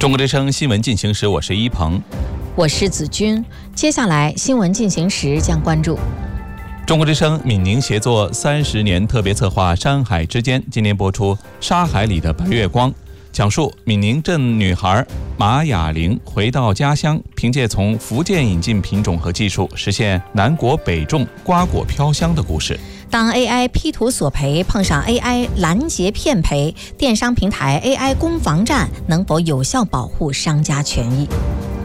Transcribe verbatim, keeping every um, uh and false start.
中国之声新闻进行时，我是一鹏， 我是子君。接下来新闻进行时将关注中国之声闽宁协作三十年特别策划《山海之间》，今年播出《沙海里的白月光》，讲述闽宁镇女孩马雅玲回到家乡，凭借从福建引进品种和技术，实现南国北种、瓜果飘香的故事。 当 A I 批图索赔碰上 A I 拦截骗赔，电商平台 A I 攻防战能否有效保护商家权益？